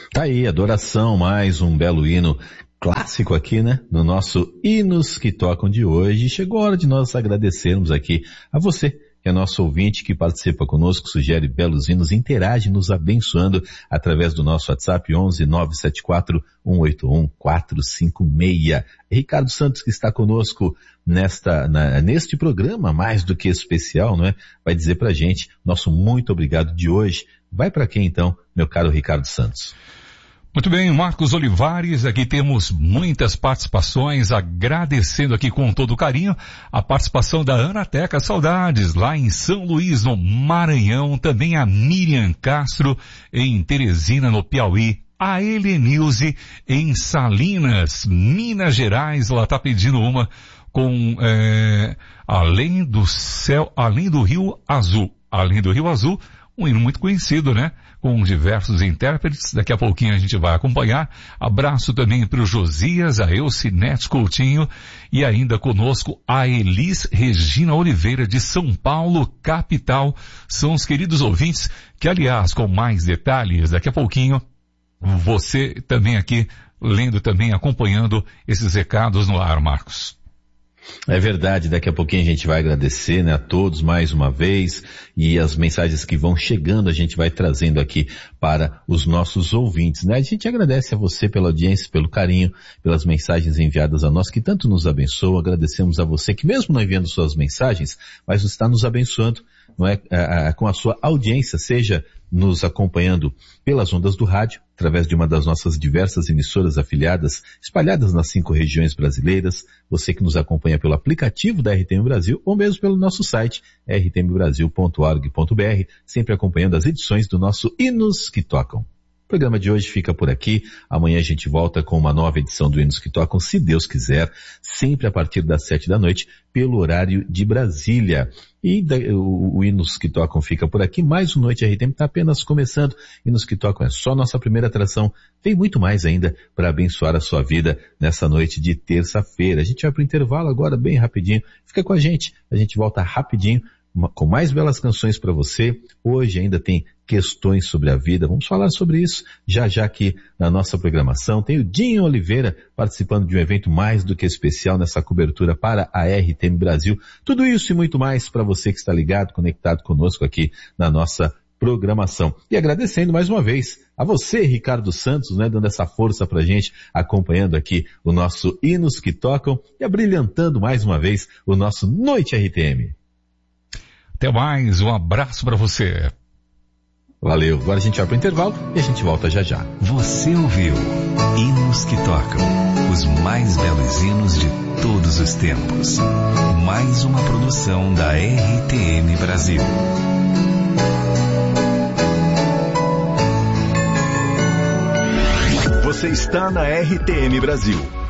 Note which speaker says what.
Speaker 1: Tá aí, adoração, mais um belo hino clássico aqui, né? No nosso Hinos que Tocam de hoje. Chegou a hora de nós agradecermos aqui a você, que é nosso ouvinte, que participa conosco, sugere belos hinos, interage nos abençoando através do nosso WhatsApp 11 974 181 456. Ricardo Santos, que está conosco neste programa mais do que especial, não é? Vai dizer pra gente, nosso muito obrigado de hoje. Vai para quem então, meu caro Ricardo Santos?
Speaker 2: Muito bem, Marcos Olivares, aqui temos muitas participações, agradecendo aqui com todo carinho a participação da Ana Teca Saudades, lá em São Luís, no Maranhão, também a Miriam Castro, em Teresina, no Piauí, a Helenilze, em Salinas, Minas Gerais, ela tá pedindo uma com, Além do Céu, Além do Rio Azul, um hino muito conhecido, né? Com diversos intérpretes, daqui a pouquinho a gente vai acompanhar. Abraço também para o Josias, a Elcinete Coutinho e ainda conosco a Elis Regina Oliveira de São Paulo, capital. São os queridos ouvintes que, aliás, com mais detalhes, daqui a pouquinho, você também aqui, lendo também, acompanhando esses recados no ar, Marcos.
Speaker 1: É verdade, daqui a pouquinho a gente vai agradecer, né, a todos mais uma vez, e as mensagens que vão chegando a gente vai trazendo aqui para os nossos ouvintes, né? A gente agradece a você pela audiência, pelo carinho, pelas mensagens enviadas a nós, que tanto nos abençoa. Agradecemos a você que mesmo não enviando suas mensagens, mas está nos abençoando, não é, com a sua audiência, seja nos acompanhando pelas ondas do rádio, através de uma das nossas diversas emissoras afiliadas, espalhadas nas 5 regiões brasileiras, você que nos acompanha pelo aplicativo da RTM Brasil, ou mesmo pelo nosso site, rtmbrasil.org.br, sempre acompanhando as edições do nosso Hinos que Tocam. O programa de hoje fica por aqui. Amanhã a gente volta com uma nova edição do Hinos que Tocam, se Deus quiser, sempre a partir das 7 da noite, pelo horário de Brasília. E o Hinos que Tocam fica por aqui. Mais uma noite, a RTM está apenas começando. Hinos que Tocam é só nossa primeira atração. Tem muito mais ainda para abençoar a sua vida nessa noite de terça-feira. A gente vai para o intervalo agora, bem rapidinho. Fica com a gente volta rapidinho com mais belas canções para você. Hoje ainda tem questões sobre a vida. Vamos falar sobre isso já aqui na nossa programação. Tem o Dinho Oliveira participando de um evento mais do que especial nessa cobertura para a RTM Brasil. Tudo isso e muito mais para você que está ligado, conectado conosco aqui na nossa programação. E agradecendo mais uma vez a você, Ricardo Santos, né, dando essa força pra gente, acompanhando aqui o nosso Hinos que Tocam e abrilhantando mais uma vez o nosso Noite RTM.
Speaker 2: Até mais, um abraço para você.
Speaker 1: Valeu, agora a gente vai pro intervalo e a gente volta já.
Speaker 3: Você ouviu Hinos que Tocam, os mais belos hinos de todos os tempos. Mais uma produção da RTM Brasil.
Speaker 4: Você está na RTM Brasil.